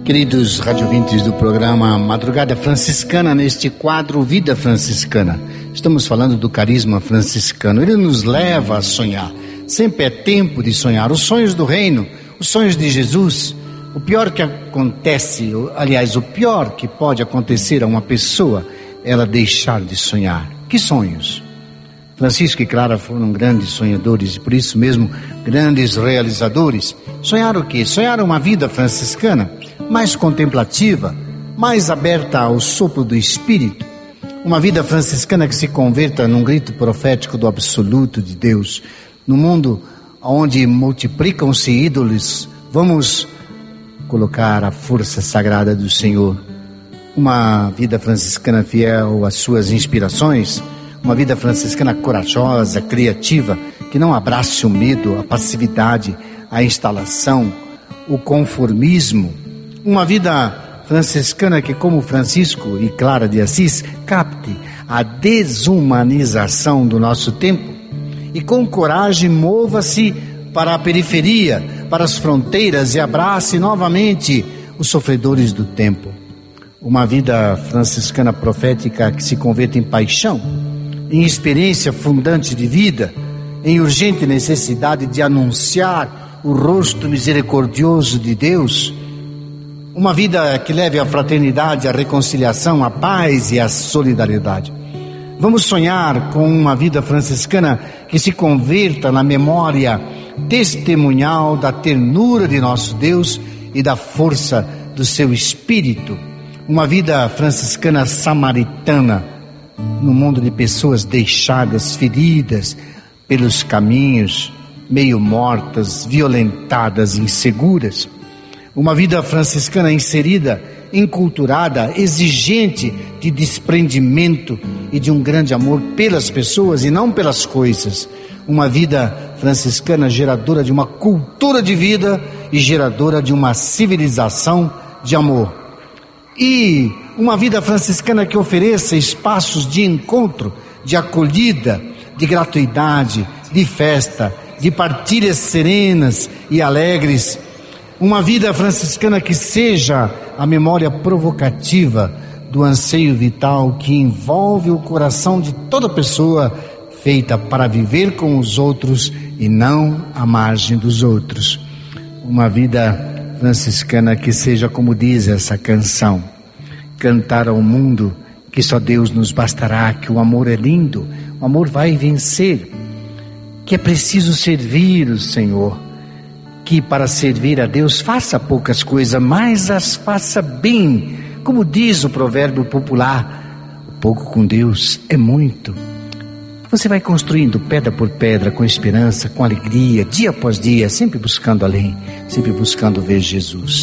Queridos radiovintes do programa Madrugada Franciscana, neste quadro Vida Franciscana, estamos falando do carisma franciscano. Ele nos leva a sonhar. Sempre é tempo de sonhar os sonhos do reino, os sonhos de Jesus. O pior que acontece, aliás, o pior que pode acontecer a uma pessoa é ela deixar de sonhar. Que sonhos? Francisco e Clara foram grandes sonhadores e por isso mesmo grandes realizadores. Sonharam o quê? Sonharam uma vida franciscana mais contemplativa, mais aberta ao sopro do Espírito. Uma vida franciscana que se converta num grito profético do absoluto de Deus. No mundo onde multiplicam-se ídolos, vamos colocar a força sagrada do Senhor. Uma vida franciscana fiel às suas inspirações, uma vida franciscana corajosa, criativa, que não abrace o medo, a passividade, a instalação, o conformismo. Uma vida franciscana que, como Francisco e Clara de Assis, capte a desumanização do nosso tempo e com coragem mova-se para a periferia, para as fronteiras e abrace novamente os sofredores do tempo. Uma vida franciscana profética que se converte em paixão, em experiência fundante de vida, em urgente necessidade de anunciar o rosto misericordioso de Deus. Uma vida que leve a fraternidade, a reconciliação, a paz e a solidariedade. Vamos sonhar com uma vida franciscana que se converta na memória testemunhal da ternura de nosso Deus e da força do seu Espírito. Uma vida franciscana samaritana, no mundo de pessoas deixadas, feridas pelos caminhos, meio mortas, violentadas, inseguras. Uma vida franciscana inserida, enculturada, exigente de desprendimento e de um grande amor pelas pessoas e não pelas coisas. Uma vida franciscana geradora de uma cultura de vida e geradora de uma civilização de amor. E uma vida franciscana que ofereça espaços de encontro, de acolhida, de gratuidade, de festa, de partilhas serenas e alegres. Uma vida franciscana que seja a memória provocativa do anseio vital que envolve o coração de toda pessoa, feita para viver com os outros e não à margem dos outros. Uma vida franciscana que seja como diz essa canção: cantar ao mundo que só Deus nos bastará, que o amor é lindo, o amor vai vencer, que é preciso servir o Senhor, que para servir a Deus faça poucas coisas, mas as faça bem, como diz o provérbio popular: o pouco com Deus é muito. Você vai construindo pedra por pedra, com esperança, com alegria, dia após dia, sempre buscando além, sempre buscando ver Jesus.